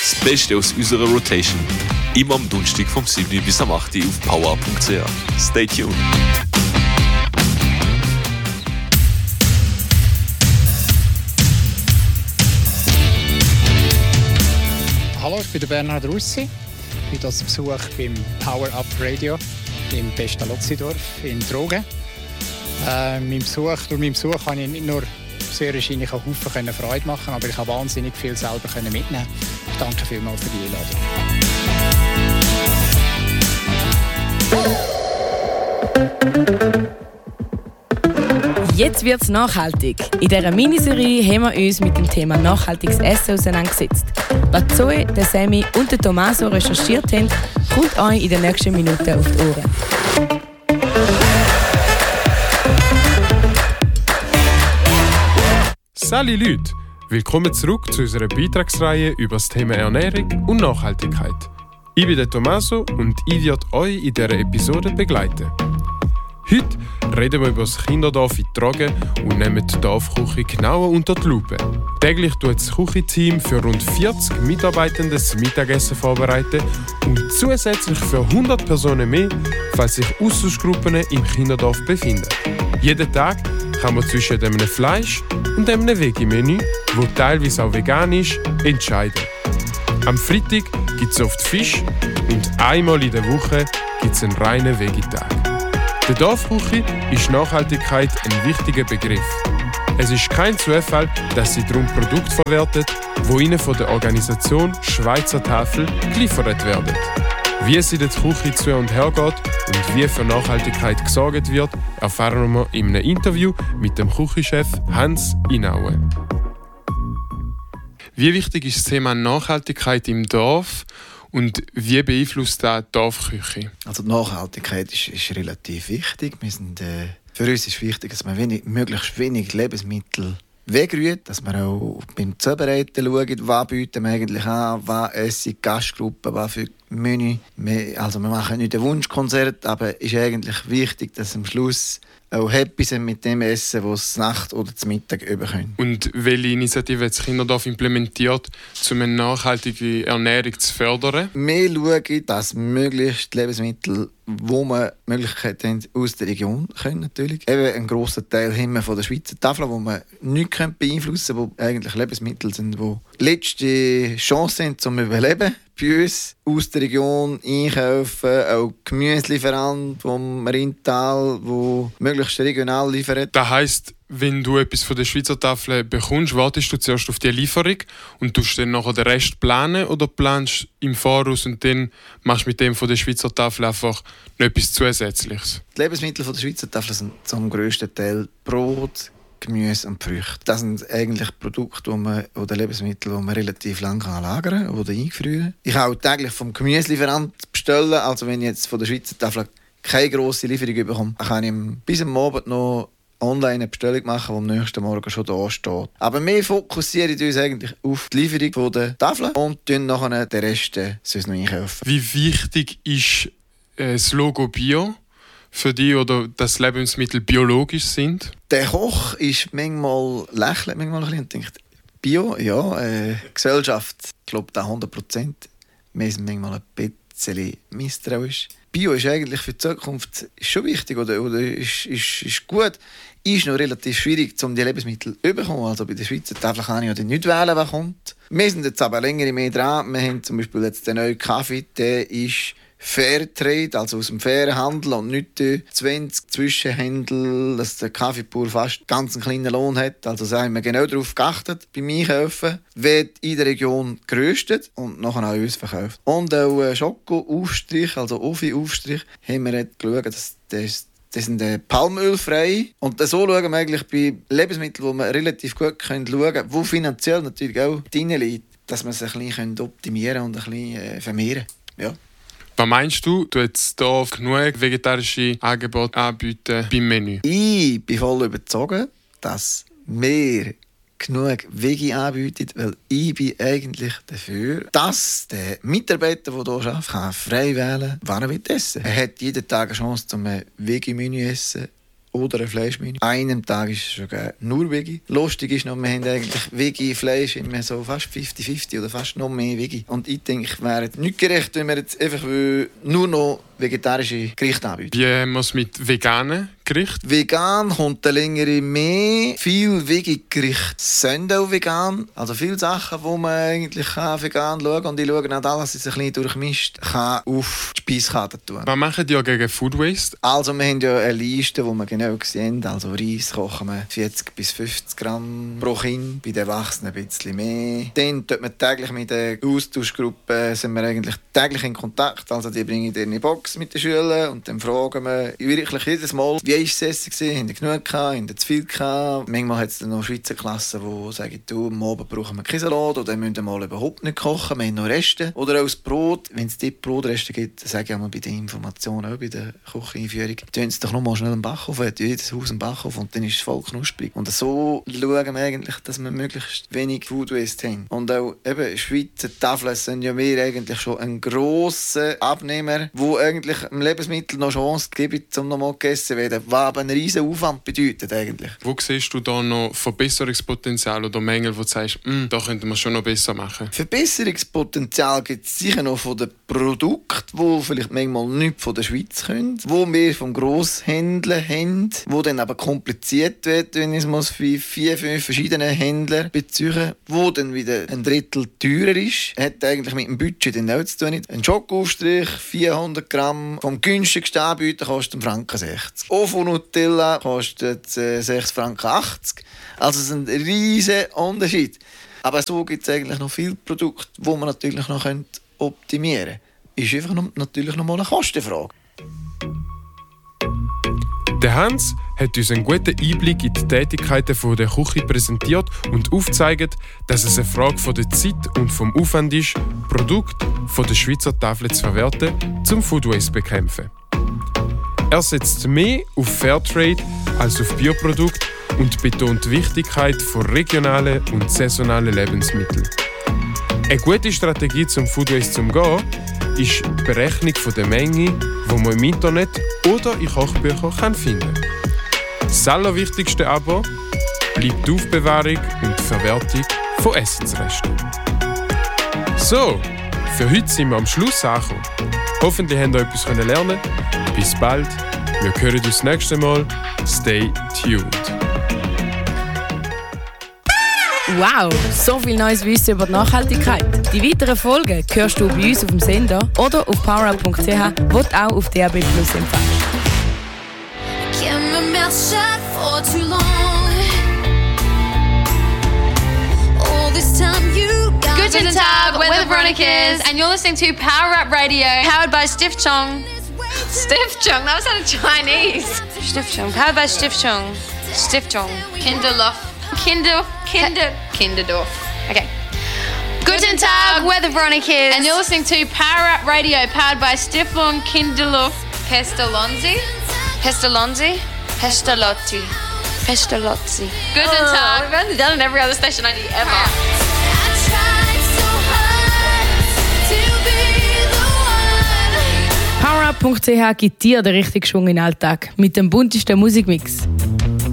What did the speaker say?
Das Beste aus unserer Rotation. Immer am Donnerstag vom 7. bis am 8. auf power.ch. Stay tuned. Hallo, ich bin der Bernhard Russi. Ich bin hier zu Besuch beim Power Up Radio im Pestalozzi-Dorf in Trogen. Durch meinen Besuch konnte ich nicht nur sehr wahrscheinlich auch Haufen Freude machen, aber ich konnte wahnsinnig viel selber mitnehmen. Ich danke vielmals für die Einladung. Jetzt wird's nachhaltig. In dieser Miniserie haben wir uns mit dem Thema nachhaltiges Essen auseinandergesetzt. Was Zoe, der Sammy und der Tommaso recherchiert haben, kommt euch in den nächsten Minuten auf die Ohren. Salut Leute! Willkommen zurück zu unserer Beitragsreihe über das Thema Ernährung und Nachhaltigkeit. Ich bin der Tommaso und ich werde euch in dieser Episode begleiten. Heute reden wir über das Kinderdorf in Trogen und nehmen die Dorfküche genauer unter die Lupe. Täglich tut das Küchenteam für rund 40 Mitarbeitende das Mittagessen vorbereiten und zusätzlich für 100 Personen mehr, falls sich Austauschgruppen im Kinderdorf befinden. Jeden Tag kann man zwischen einem Fleisch- und einem Veggie-Menü, das teilweise auch vegan ist, entscheiden. Am Freitag gibt es oft Fisch und einmal in der Woche gibt es einen reinen Veggie-Tag. Der Dorfküche ist Nachhaltigkeit ein wichtiger Begriff. Es ist kein Zufall, dass sie darum Produkte verwertet, die ihnen von der Organisation Schweizer Tafel geliefert werden. Wie es in der Küche zu und her geht und wie für Nachhaltigkeit gesorgt wird, erfahren wir in einem Interview mit dem Küchenchef Hans Inaue. Wie wichtig ist das Thema Nachhaltigkeit im Dorf und wie beeinflusst das die Dorfküche? Also die Nachhaltigkeit ist relativ wichtig. Für uns ist wichtig, dass man möglichst wenig Lebensmittel wegrührt, dass wir auch beim Zubereiten schauen, was bieten wir eigentlich an, was essen die Gastgruppen, was für Menü. Wir machen nicht ein Wunschkonzert, aber es ist eigentlich wichtig, dass am Schluss auch happy sind mit dem Essen, das sie Nacht oder zum Mittag bekommen. Und welche Initiative hat das Kinderdorf implementiert, um eine nachhaltige Ernährung zu fördern? Wir schauen, dass möglichst Lebensmittel, wo wir Möglichkeit haben, aus der Region können natürlich. Eben einen grossen Teil haben wir von der Schweizer Tafel, wo wir nichts beeinflussen können, wo eigentlich Lebensmittel sind, die letzte Chance sind zum Überleben. Bei uns aus der Region einkaufen, auch Gemüselieferant vom Rheintal, der möglichst regional liefert. Das heisst, wenn du etwas von der Schweizer Tafel bekommst, wartest du zuerst auf die Lieferung und tust dann nachher den Rest planen oder planst im Voraus und dann machst du mit dem von der Schweizer Tafel einfach noch etwas Zusätzliches? Die Lebensmittel von der Schweizer Tafel sind zum grössten Teil Brot, Gemüse und Früchte. Das sind eigentlich Produkte oder Lebensmittel, die man relativ lange lagern oder eingefrieren kann. Ich kann auch täglich vom Gemüselieferant bestellen. Also wenn ich jetzt von der Schweizer Tafel keine grosse Lieferung bekomme, kann ich bis am Abend noch online eine Bestellung machen, die am nächsten Morgen schon da steht. Aber wir fokussieren uns eigentlich auf die Lieferung der Tafel und dann nachher den Rest noch einkaufen. Wie wichtig ist das Logo Bio für dich oder dass Lebensmittel biologisch sind? Der Koch ist manchmal lächelt manchmal ein bisschen und denkt, Bio, ja, Gesellschaft, ich glaube da 100%. Wir sind manchmal ein bisschen misstrauisch. Bio ist eigentlich für die Zukunft schon wichtig oder ist gut. Ist noch relativ schwierig, um die Lebensmittel zu bekommen. Also bei der Schweizer Tafel kann ich ja nicht wählen, was kommt. Wir sind jetzt aber länger mehr dran. Wir haben zum Beispiel jetzt den neuen Kaffee, der ist Fairtrade, also aus dem fairen Handel und nicht 20 Zwischenhändler, dass der Kaffeebauer fast ganz einen kleinen Lohn hat. Also da haben wir genau darauf geachtet beim Einkaufen. Wird in der Region geröstet und nachher an uns verkauft. Und auch Schokoaufstrich, also Ofi-Aufstrich, haben wir jetzt geschaut, dass das sind palmölfrei. Und so schauen wir eigentlich bei Lebensmitteln, die man relativ gut schauen können, die finanziell natürlich auch drin liegt, dass wir es ein bisschen optimieren und ein bisschen vermehren. Ja. Was meinst du, du jetzt hier genug vegetarische Angebote anbieten beim Menü? Ich bin voll überzeugt, dass wir genug Veggie anbieten, weil ich bin eigentlich dafür, dass der Mitarbeiter, der hier arbeitet, kann frei wählen kann, wann er essen will. Er hat jeden Tag eine Chance, zum Veggie-Menü zu essen oder ein Fleischmenü. An einem Tag ist es sogar nur Veggie. Lustig ist noch, wir haben eigentlich Veggie-Fleisch immer so fast 50-50 oder fast noch mehr Veggie. Und ich denke, es wäre nicht gerecht, wenn wir jetzt einfach nur noch vegetarische Gerichte anbieten. Wie haben wir es mit veganen Gerichten? Vegan kommt eine längere mehr. Viele Veggie-Gerichte sind auch vegan. Also viele Sachen, die man eigentlich vegan schauen kann. Und ich schaue auch alles, dass es ein bisschen durchmischt, kann auf die Speiskarte tun. Was machen die gegen Food Waste? Also wir haben ja eine Liste, wo wir genau sehen. Also Reis kochen wir 40 bis 50 Gramm pro Kind. Bei den Erwachsenen ein bisschen mehr. Dann tut man täglich mit der Austauschgruppe sind wir eigentlich täglich in Kontakt. Also die bringen in die Box mit den Schülern und dann fragen wir wirklich jedes Mal, wie war das Essen? Haben die genug gehabt? Haben die zu viel gehabt? Manchmal hat es dann noch Schweizer Klassen, die sagen, du, am Abend brauchen wir keinen Salat oder müssen wir mal überhaupt nicht kochen, wir haben noch Reste. Oder auch das Brot. Wenn es dort Brotreste gibt, sage ich einmal bei den Informationen, auch bei der Kücheneinführung, tun sie doch noch mal schnell einen Backofen, jedes Haus einen Backofen und dann ist es voll knusprig. Und so schauen wir eigentlich, dass wir möglichst wenig Food Waste haben. Und auch eben Schweizer Tafeln sind ja wir eigentlich schon ein grosser Abnehmer, wo eigentlich dem Lebensmittel noch Chance gibt, um noch mal gegessen zu werden, was aber einen riesen Aufwand bedeutet eigentlich. Wo siehst du da noch Verbesserungspotenzial oder Mängel, wo du sagst, da könnten wir schon noch besser machen? Verbesserungspotenzial gibt es sicher noch von den Produkten, die vielleicht manchmal nicht von der Schweiz können, die wir vom Grosshändler haben, die dann aber kompliziert wird, wenn ich es muss für 4-5 verschiedene Händler beziehen, wo dann wieder ein Drittel teurer ist. Hat eigentlich mit dem Budget dann auch zu tun. Ein Schokoaufstrich, 400 Gramm, vom günstigsten Anbieter kostet 1,60 Franken. Auch von Nutella kostet 6,80 Franken. Also es ist ein riesen Unterschied. Aber so gibt es eigentlich noch viele Produkte, die man natürlich noch optimieren könnte. Ist einfach natürlich noch mal eine Kostenfrage. Der Hans hat uns einen guten Einblick in die Tätigkeiten der Küche präsentiert und aufgezeigt, dass es eine Frage von der Zeit und vom Aufwand ist, Produkte von der Schweizer Tafel zu verwerten, zum Food Waste zu bekämpfen. Er setzt mehr auf Fairtrade als auf Bioprodukte und betont die Wichtigkeit von regionalen und saisonalen Lebensmitteln. Eine gute Strategie zum Food Waste zu umgehen ist die Berechnung der Menge, die man im Internet oder in Kochbüchern finden kann. Das Allerwichtigste aber bleibt die Aufbewahrung und die Verwertung von Essensresten. So, für heute sind wir am Schluss angekommen. Hoffentlich habt ihr etwas lernen können. Bis bald. Wir hören uns das nächste Mal. Stay tuned. Wow, so viel neues Wissen über die Nachhaltigkeit. Die weiteren Folgen hörst du bei uns auf dem Sender oder auf powerup.ch, wo du auch auf DAB+ empfängst. Guten Tag, we're the Veronicas, and you're listening to Power Up Radio, powered by Stiftung. Stiftung, that sounded Chinese. Stiftung, powered by Stiftung. Stiftung. Kinderdorf. Okay. Guten Tag, we're the Veronicas, and you're listening to Power Up Radio, powered by Stiftung Kinderluft. Pestalozzi. Guten Tag. We've only done it every other station ID ever. Powerup.ch gibt dir den richtigen Schwung in den Alltag mit dem buntesten Musikmix.